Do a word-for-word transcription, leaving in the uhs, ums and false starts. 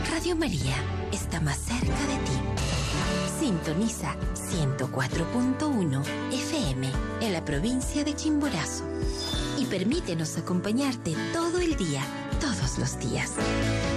Radio María está más cerca de ti. Sintoniza ciento cuatro punto uno F M en la provincia de Chimborazo y permítenos acompañarte todo el día, todos los días.